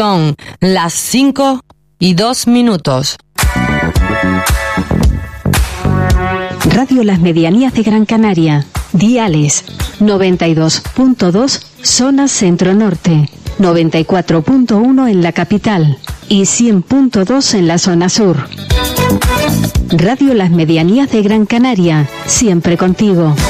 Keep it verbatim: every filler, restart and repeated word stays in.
Son las cinco y dos minutos. Radio Las Medianías de Gran Canaria. Diales noventa y dos punto dos zona centro-norte, noventa y cuatro punto uno en la capital y cien punto dos en la zona sur. Radio Las Medianías de Gran Canaria, siempre contigo.